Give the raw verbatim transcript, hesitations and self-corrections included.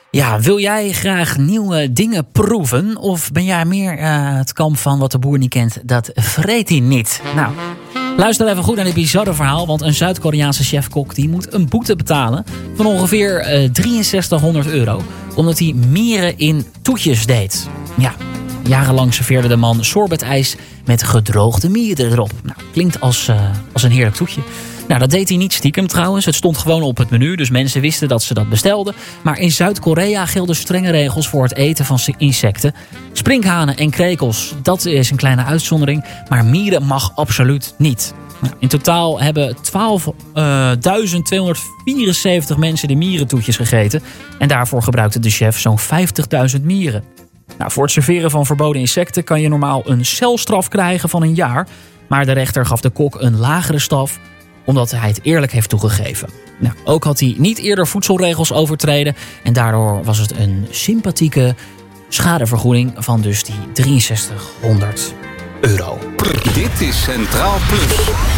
Ja, wil jij graag nieuwe dingen proeven? Of ben jij meer uh, het kamp van wat de boer niet kent, dat vreet hij niet? Nou, luister even goed naar dit bizarre verhaal. Want een Zuid-Koreaanse chefkok die moet een boete betalen van ongeveer uh, drieënzestighonderd euro. Omdat hij mieren in toetjes deed. Ja, jarenlang serveerde de man sorbetijs met gedroogde mieren erop. Nou, klinkt als, uh, als een heerlijk toetje. Nou, dat deed hij niet stiekem trouwens. Het stond gewoon op het menu, dus mensen wisten dat ze dat bestelden. Maar in Zuid-Korea gelden strenge regels voor het eten van insecten. Sprinkhanen en krekels, dat is een kleine uitzondering. Maar mieren mag absoluut niet. Nou, in totaal hebben twaalfduizend tweehonderdvierenzeventig mensen de mierentoetjes gegeten. En daarvoor gebruikte de chef zo'n vijftigduizend mieren. Nou, voor het serveren van verboden insecten kan je normaal een celstraf krijgen van een jaar. Maar de rechter gaf de kok een lagere straf, omdat hij het eerlijk heeft toegegeven. Nou, ook had hij niet eerder voedselregels overtreden. En daardoor was het een sympathieke schadevergoeding van dus die drieënzestighonderd euro. Dit is Centraal Plus.